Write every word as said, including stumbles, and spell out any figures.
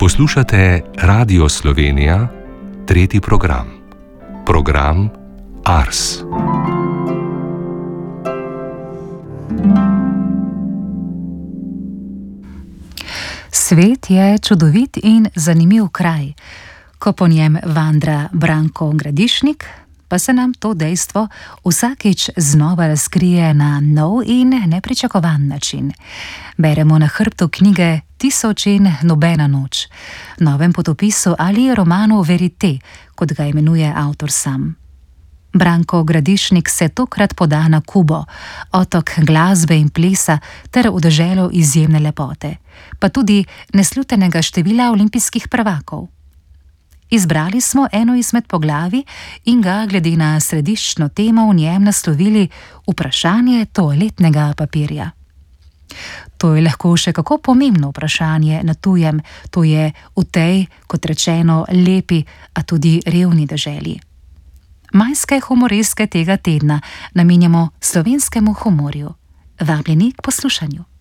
Poslušate Radio Slovenija, tretji program. Program Ars. Svet je čudovit in zanimiv kraj. Ko po njem vandra Branko Gradišnik, pa se nam to dejstvo vsakič znova razkrije na nov in nepričakovan način. Beremo na hrbtu knjige Tisoč in nobena noč, novem potopisu ali romanu Verite, kot ga imenuje avtor sam. Branko Gradišnik se tokrat poda na Kubo, otok glasbe in plesa ter v deželo izjemne lepote, pa tudi neslutenega števila olimpijskih prvakov. Izbrali smo eno izmed poglavij in ga glede na središčno temo v njem naslovili Vprašanje toaletnega papirja. To je lahko še kako pomembno vprašanje na tujem, to je v tej, kot rečeno, lepi, a tudi revni deželi. Majske humoreske tega tedna namenjamo slovenskemu humorju. Vabljeni k poslušanju.